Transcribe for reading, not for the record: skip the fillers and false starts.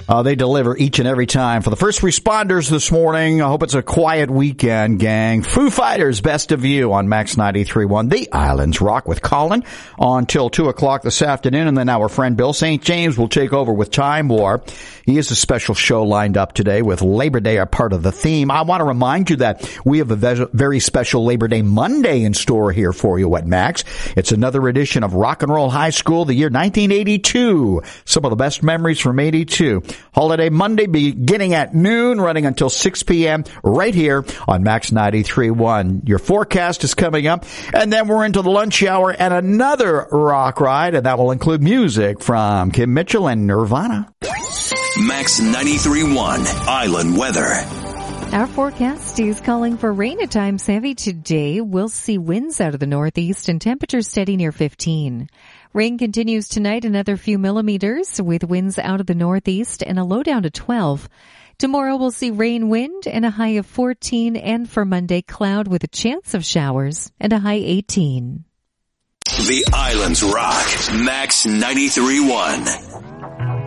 They deliver each and every time. For the first responders this morning, I hope it's a quiet weekend, gang. Foo Fighters, Best of You on Max 93.1. The Islands Rock with Colin until 2 o'clock this afternoon. And then our friend Bill St. James will take over with Time War. He has a special show lined up today with Labor Day a part of the theme. I want to remind you that we have a very special Labor Day Monday in store here for you at Max. It's another edition of Rock and Roll High School, the year 1982. Some of the best memories from 82. Holiday Monday beginning at noon, running until 6 p.m. right here on Max 93.1. Your forecast is coming up, and then we're into the lunch hour and another rock ride, and that will include music from Kim Mitchell and Nirvana. Max 93.1 Island Weather. Our forecast is calling for rain at times heavy today. We'll see winds out of the northeast and temperatures steady near 15. Rain continues tonight, another few millimeters with winds out of the northeast and a low down to 12. Tomorrow we'll see rain, wind, and a high of 14. And for Monday, cloud with a chance of showers and a high 18. The Islands Rock. Max 93.1.